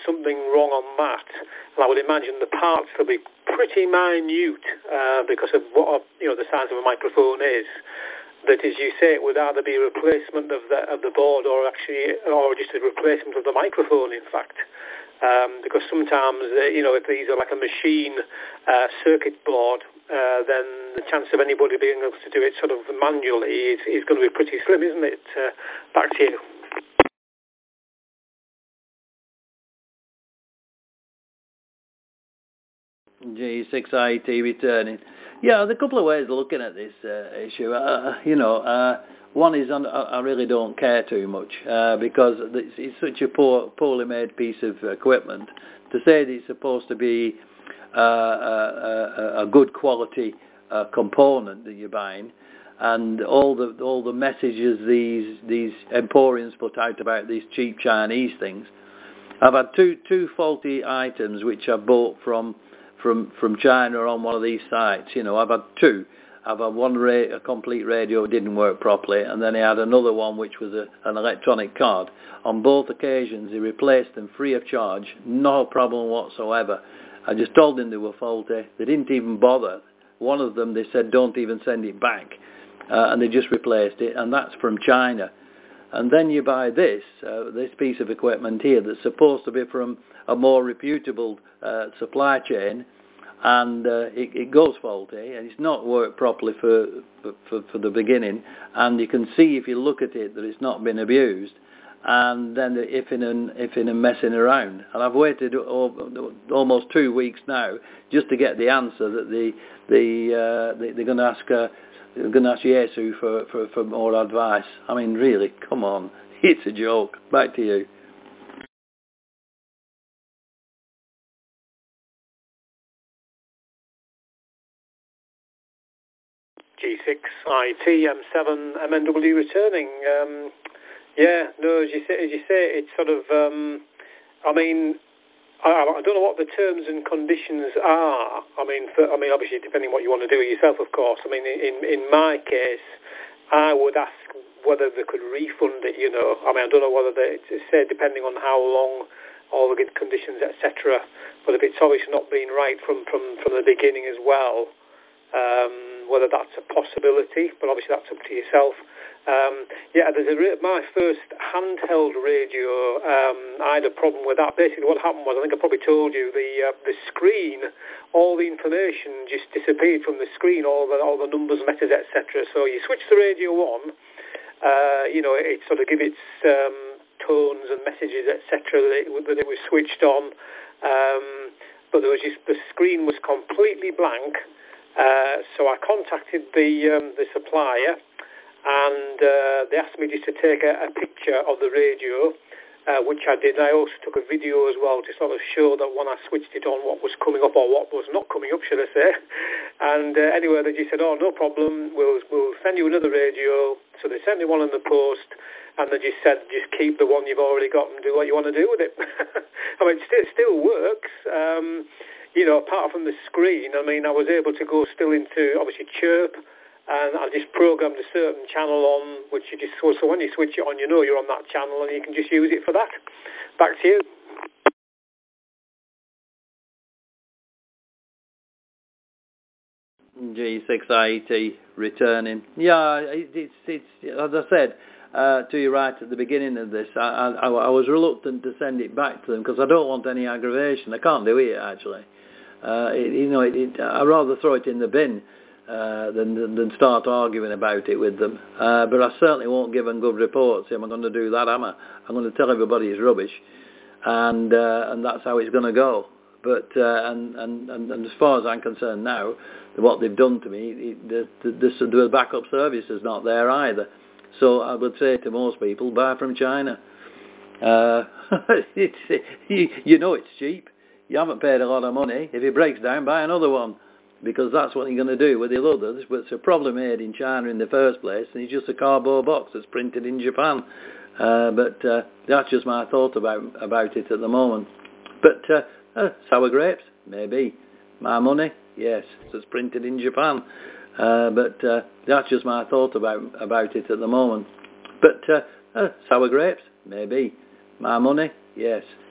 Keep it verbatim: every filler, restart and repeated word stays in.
something wrong on that. And I would imagine the parts will be pretty minute uh, because of what you know the size of a microphone is. That, as you say, it would either be a replacement of the of the board or actually, or just a replacement of the microphone. In fact, um, because sometimes uh, you know if these are like a machine uh, circuit board, uh, then the chance of anybody being able to do it sort of manually is, is going to be pretty slim, isn't it? Uh, back to you. G six I T returning. Yeah, there are a couple of ways of looking at this uh, issue. Uh, you know, uh, one is on, I really don't care too much uh, because it's, it's such a poor, poorly made piece of equipment. To say that it's supposed to be uh, a, a, a good quality uh, component that you're buying, and all the all the messages these these emporiums put out about these cheap Chinese things. I've had two two faulty items which I bought from. From from China on one of these sites. You know, I've had two. I've had one ra- a complete radio didn't work properly, and then I had another one which was a, an electronic card. On both occasions, he replaced them free of charge, no problem whatsoever. I just told them they were faulty. They didn't even bother. One of them, they said, don't even send it back, uh, and they just replaced it, and that's from China. And then you buy this, uh, this piece of equipment here that's supposed to be from a more reputable uh, supply chain, and uh, it, it goes faulty, and it's not worked properly for, for for the beginning, and you can see if you look at it that it's not been abused, and then the if-in and if-in and messing around. And I've waited almost two weeks now just to get the answer that the the uh, they, they're going to ask. Uh, We're going to ask Yaesu for, for, for more advice. I mean, really, come on. It's a joke. Back to you. G six I T M seven M N W returning. Um, yeah, no, as you say, as you say, it's sort of. Um, I mean, I, I don't know what the terms and conditions are. I mean, for, I mean, obviously, depending what you want to do yourself, of course. I mean, in in my case, I would ask whether they could refund it. You know, I mean, I don't know whether they say depending on how long, all the good conditions, et cetera. But if it's obviously not been right from from from the beginning as well. Um, whether that's a possibility, but obviously that's up to yourself. Um, yeah, there's a re- my first handheld radio. Um, I had a problem with that. Basically, what happened was, I think I probably told you, the uh, the screen, all the information just disappeared from the screen, all the all the numbers, letters, et cetera. So you switch the radio on, uh, you know, it sort of give its um, tones and messages, et cetera. That it, that it was switched on, um, but there was just the screen was completely blank. Uh, so I contacted the um, the supplier, and uh, they asked me just to take a, a picture of the radio, uh, which I did. I also took a video as well to sort of show that when I switched it on, what was coming up or what was not coming up, should I say. And uh, anyway, they just said, oh, no problem, we'll, we'll send you another radio. So they sent me one in the post, and they just said, just keep the one you've already got and do what you want to do with it. I mean, it still, it still works. Um, You know, apart from the screen, I mean, I was able to go still into, obviously, Chirp, and I just programmed a certain channel on, which you just, so, so when you switch it on, you know you're on that channel, and you can just use it for that. Back to you. G six I T returning. Yeah, it, it's, it's, as I said uh, to you right at the beginning of this, I, I, I was reluctant to send it back to them because I don't want any aggravation. I can't do it, actually. Uh, it, you know, it, it, I'd rather throw it in the bin uh, than, than start arguing about it with them. Uh, but I certainly won't give them good reports. Am I going to do that? Am I? I'm going to tell everybody it's rubbish, and uh, and that's how it's going to go. But uh, and, and, and, and as far as I'm concerned now, what they've done to me, it, the, the, the backup service is not there either. So I would say to most people, buy from China. Uh, it's, you, you know it's cheap. You haven't paid a lot of money. If it breaks down, buy another one, because that's what you're going to do with the others. But it's a problem made in China in the first place, and it's just a cardboard box that's printed in Japan. Uh, but uh, that's just my thought about about it at the moment. But uh, uh, sour grapes, maybe. My money, yes, it's printed in Japan. Uh, but uh, that's just my thought about about it at the moment. But uh, uh, sour grapes, maybe. My money, yes.